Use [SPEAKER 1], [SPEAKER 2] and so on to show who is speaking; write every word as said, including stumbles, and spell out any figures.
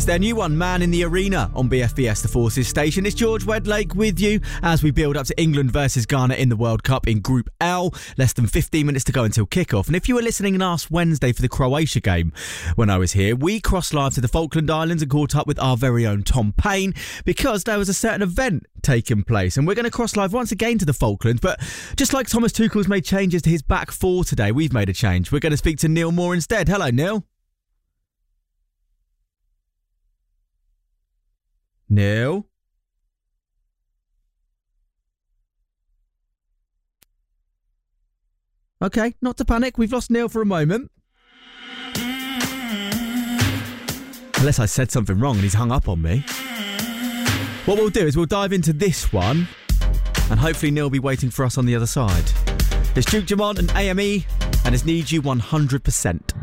[SPEAKER 1] It's their new one, Man in the Arena, on B F B S The Forces station. It's George Wedlake with you as we build up to England versus Ghana in the World Cup in Group L. Less than fifteen minutes to go until kickoff. And if you were listening last Wednesday for the Croatia game when I was here, we crossed live to the Falkland Islands and caught up with our very own Tom Payne because there was a certain event taking place. And we're going to cross live once again to the Falklands. But just like Thomas Tuchel's made changes to his back four today, we've made a change. We're going to speak to Neil Moore instead. Hello, Neil. Neil? Okay, not to panic. We've lost Neil for a moment. Unless I said something wrong and he's hung up on me. What we'll do is we'll dive into this one and hopefully Neil will be waiting for us on the other side. It's Duke Dumont and A M E and it's Need You one hundred percent.